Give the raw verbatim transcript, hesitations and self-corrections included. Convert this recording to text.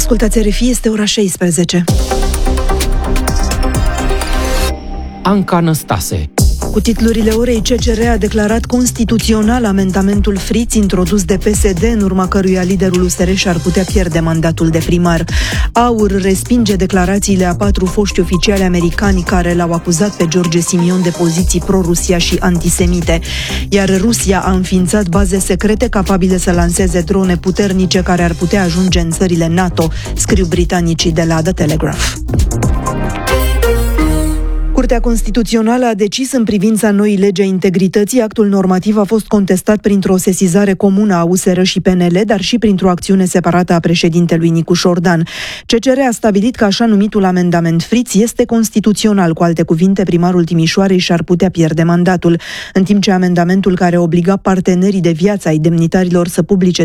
Ascultați R F I, este ora șaisprezece. Anca Năstase. Cu titlurile orei, C C R a declarat constituțional amendamentul Fritz introdus de P S D, în urma căruia liderul U S R și-ar putea pierde mandatul de primar. AUR respinge declarațiile a patru foști oficiali americani care l-au acuzat pe George Simion de poziții pro-Rusia și antisemite. Iar Rusia a înființat baze secrete capabile să lanseze drone puternice care ar putea ajunge în țările NATO, scriu britanicii de la The Telegraph. Curtea Constituțională a decis în privința noii legi a integrității. Actul normativ a fost contestat printr-o sesizare comună a U S R și P N L, dar și printr-o acțiune separată a președintelui Nicu Șordan. C C R a stabilit că așa numitul amendament Fritz este constituțional, cu alte cuvinte, primarul Timișoarei și-ar putea pierde mandatul, în timp ce amendamentul care obliga partenerii de viață ai demnitarilor să publice